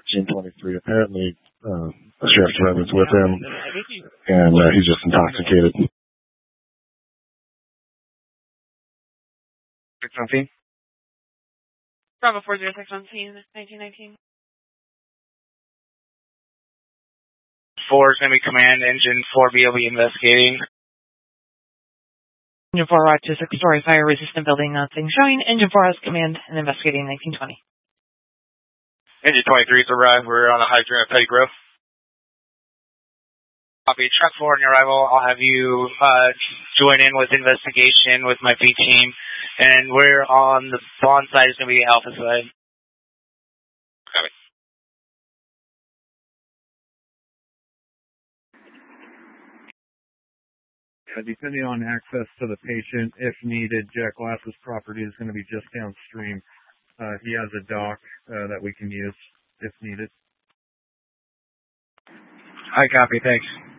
1323. Apparently, the sheriff's department's with him, and he's just intoxicated. 617? Bravo 40617, 1919. 4 is going to be command, engine 4B will be investigating. Engine 4 Route 2 6-story fire resistant building, nothing showing. Engine 4 has command and investigating 1920. Engine 23's arrived. We're on a hydrant at Petty Grove. Copy. Truck 4 on your arrival. I'll have you join in with investigation with my B team. And we're on the bond side. It's going to be the alpha side. Copy. Depending on access to the patient, if needed, Jack Glass's property is going to be just downstream. He has a dock that we can use if needed. I copy. Thanks.